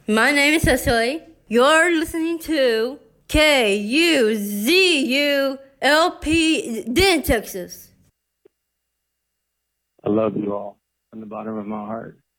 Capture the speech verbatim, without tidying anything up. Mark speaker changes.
Speaker 1: My name is Cecily. You're listening to K U Z U L P, Denton, Texas.
Speaker 2: I love you all from the bottom of my heart.